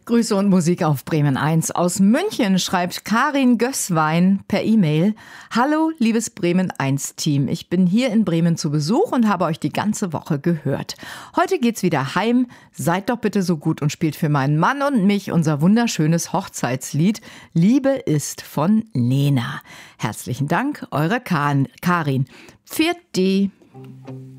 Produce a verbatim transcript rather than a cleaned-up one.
Grüße und Musik auf Bremen eins. Aus München schreibt Karin Gößwein per E-Mail: Hallo, liebes Bremen eins Team. Ich bin hier in Bremen zu Besuch und habe euch die ganze Woche gehört. Heute geht's wieder heim. Seid doch bitte so gut und spielt für meinen Mann und mich unser wunderschönes Hochzeitslied Liebe ist von Lena. Herzlichen Dank, eure Karin. Pfiat die.